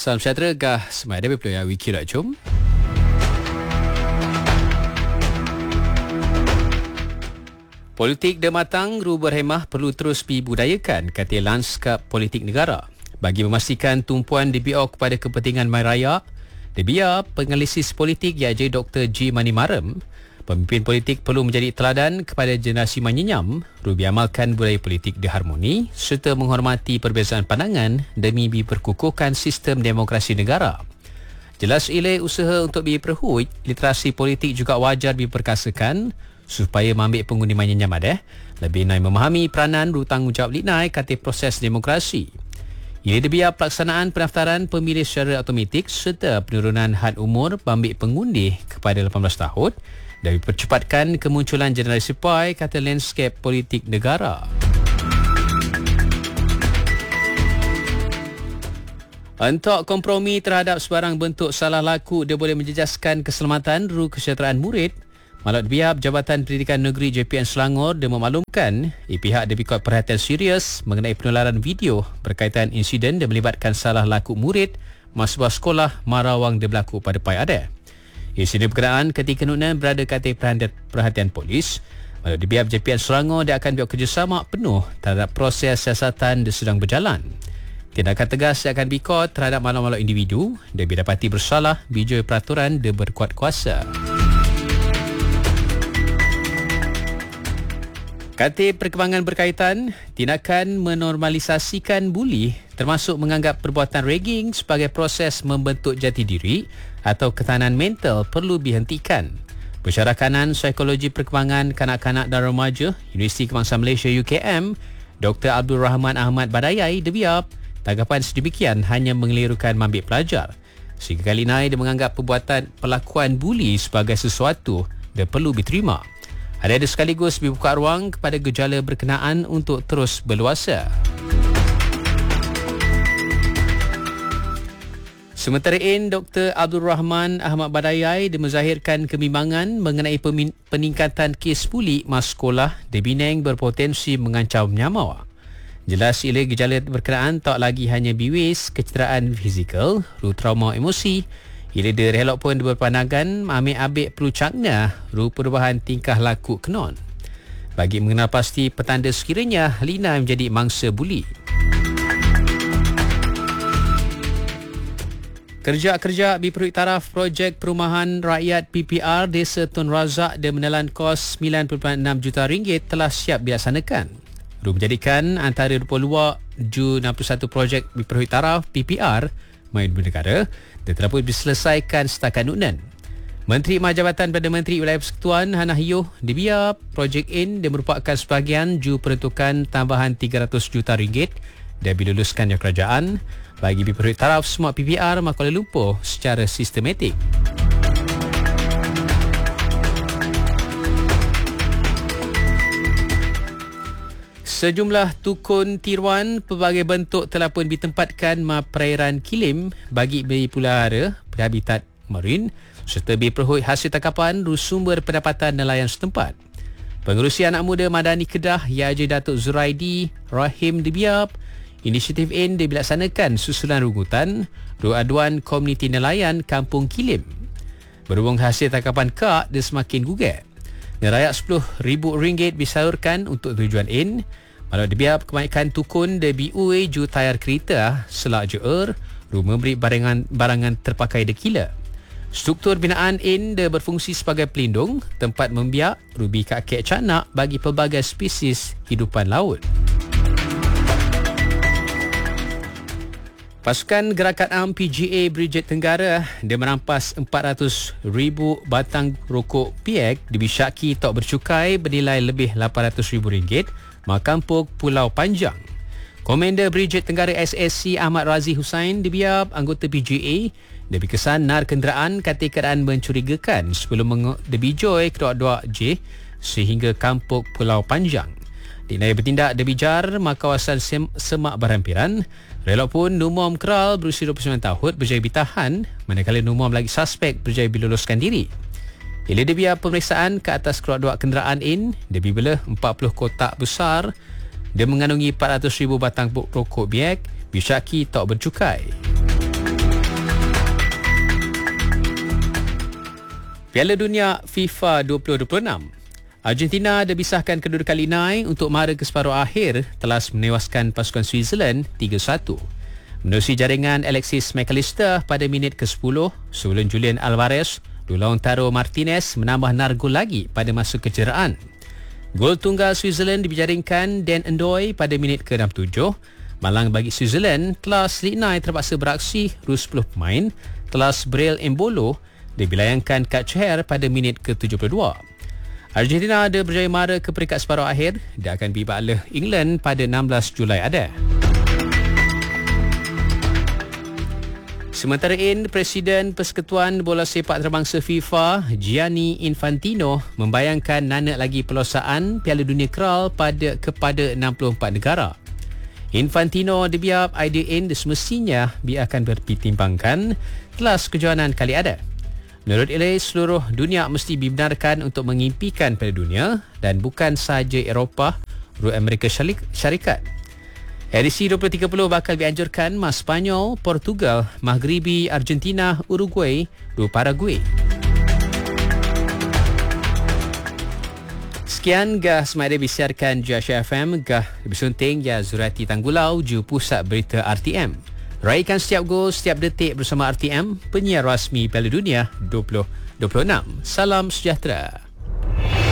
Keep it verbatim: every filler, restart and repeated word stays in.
Salam sejahtera gah semai ada betul ya wiki dak jom. Politik dah matang, ru berhemah perlu terus dibudayakan, kata lanskap politik negara. Bagi memastikan tumpuan D B O kepada kepentingan mai raya, D B O penganalisis politik iaitu Doktor G. Manimaram, pemimpin politik perlu menjadi teladan kepada generasi menyenyam, ru biamalkan budaya politik diharmoni serta menghormati perbezaan pandangan demi diperkukuhkan sistem demokrasi negara. Jelas ilai usaha untuk diperhui, literasi politik juga wajar diperkasakan supaya mengambil pengundi menyenyam ada lebih naik memahami peranan ru tanggungjawab linai kata proses demokrasi. Ia debia pelaksanaan pendaftaran pemilih secara automatik serta penurunan had umur bambil pengundi kepada lapan belas tahun dan dipercepatkan kemunculan generasi pai kata landscape politik negara. Untuk kompromi terhadap sebarang bentuk salah laku dia boleh menjejaskan keselamatan ru kesejahteraan murid. Malat biab Jabatan Pendidikan Negeri J P N Selangor dia memaklumkan ia pihak dia bikut perhatian serius mengenai penularan video berkaitan insiden yang melibatkan salah laku murid masa sebuah sekolah Marawang dia berlaku pada pai ada. Insiden berkenaan ketika nunan berada kata perhatian, perhatian polis. Malat biab J P N Selangor dia akan buat kerjasama penuh terhadap proses siasatan dia sedang berjalan. Tindakan tegas dia akan bikut terhadap malam-malam individu dia dapati bersalah bijoi peraturan dia berkuat kuasa. Kata perkembangan berkaitan, tindakan menormalisasikan buli termasuk menganggap perbuatan ragging sebagai proses membentuk jati diri atau ketahanan mental perlu dihentikan. Pensyarah kanan psikologi perkembangan kanak-kanak dan remaja Universiti Kebangsaan Malaysia U K M, Doktor Abdul Rahman Ahmad Badayai debiap, tanggapan sedemikian hanya mengelirukan mambik pelajar. Sehingga kali ini dia menganggap perbuatan pelakuan buli sebagai sesuatu dia perlu diterima. Ada ada sekaligus dibuka ruang kepada gejala berkenaan untuk terus berluasa. Sementara ini, Doktor Abdul Rahman Ahmad Badayai menzahirkan kebimbangan mengenai peningkatan kes buli mas sekolah di Penang berpotensi mengancam nyawa. Jelas ia gejala berkenaan tak lagi hanya biwis kecederaan fizikal, ru trauma emosi. Ia dia relok pun berpandangan ambil abik perlu cakna ru perubahan tingkah laku kenon. Bagi mengenal pasti petanda sekiranya Lina menjadi mangsa buli. Kerja-kerja diperui taraf projek perumahan rakyat P P R Desa Tun Razak dan menelan kos sembilan puluh enam juta ringgit telah siap dilaksanakan. Ru menjadikan antara dua puluh dua Jun enam puluh satu projek diperui taraf P P R main bernegara dan telah pun diselesaikan setakat nunan. Menteri Majabatan Perdana Menteri Wilayah Persekutuan Hannah Hioh dibiar projek ini dia merupakan sebahagian ju peruntukan tambahan tiga ratus juta ringgit dan diluluskan oleh kerajaan bagi diperoleh taraf semua P P R Kuala Lumpur secara sistematik. Sejumlah tukun tiruan pelbagai bentuk telah pun ditempatkan ma perairan Kilim bagi berpelihara berhabitat marin serta berperhut hasil tangkapan ru sumber pendapatan nelayan setempat. Pengerusi anak muda Madani Kedah iaitu Datuk Zuraidi Rahim dibiar inisiatif ini dilaksanakan susulan rungutan ru aduan komuniti nelayan Kampung Kilim. Berhubung hasil tangkapan kak dia semakin gugat. Nerayak sepuluh ribu ringgit disalurkan untuk tujuan ini. Kalau dibiar kebanyakan tukun de B U A ju tayar kereta selak je er ru memberi barangan barangan terpakai dekila. Struktur binaan in de berfungsi sebagai pelindung tempat membiak rubi kakek canak bagi pelbagai spesies hidupan laut. Pasukan Gerakan Am P G A Brigade Tenggara dia merampas empat ratus ribu batang rokok piek dibisyaki tak bercukai bernilai lebih lapan ratus ribu ringgit Makampuk Pulau Panjang. Komander Brigade Tenggara S S C Ahmad Razi Hussain dibiar anggota P G A dia berkesan nar kenderaan kata keadaan mencurigakan sebelum debijoi kedua-dua J sehingga Kampuk Pulau Panjang. Dinaya bertindak debijar mak kawasan Sem- Semak Berhampiran. Relok pun Numom Keral berusia dua puluh sembilan tahun berjaya ditahan manakala Numom lagi suspek berjaya diluluskan diri. Bila dibiar pemeriksaan ke atas kedua-dua kenderaan in, dia bila empat puluh kotak besar dia mengandungi empat ratus ribu batang rokok biak bisyaki tak bercukai. Piala Dunia FIFA dua ribu dua puluh enam. Argentina debisahkan kedudukan Linai untuk mara ke separuh akhir telah menewaskan pasukan Switzerland tiga satu. Menerusi jaringan Alexis McAllister pada minit ke sepuluh sebelum Julian Alvarez, Lautaro Martinez menambah nargol lagi pada masa kecederaan. Gol tunggal Switzerland diberjaringkan Dan Endoy pada minit ke enam puluh tujuh. Malang bagi Switzerland, Klaas Linai terpaksa beraksi dua puluh sepuluh pemain. Klaas Brel Embolo dibilayangkan kad ceher pada minit ke tujuh puluh dua. Argentina ada berjaya mara ke peringkat separuh akhir. Dia akan bibak oleh England pada enam belas Julai ada. Sementara in, Presiden Persekutuan Bola Sepak Antarabangsa FIFA, Gianni Infantino, membayangkan nanak lagi pelosaan Piala Dunia Kral pada kepada enam puluh empat negara. Infantino dibiar idea in semestinya biarkan berpertimbangkan kelas kejohanan kali ada. Menurut dia, seluruh dunia mesti dibenarkan untuk mengimpikan Piala Dunia dan bukan sahaja Eropah, Ru Amerika Syarikat. Edisi dua ribu tiga puluh bakal dianjurkan Mas Spanyol, Portugal, Maghribi, Argentina, Uruguay, Ru Paraguay. Sekian gah semada disiarkan Jasha F M, gah bersunting ya Zurati Tanggulau ju Pusat Berita R T M. Raikan setiap gol, setiap detik bersama R T M, penyiar rasmi Piala Dunia dua ribu dua puluh enam. Salam sejahtera.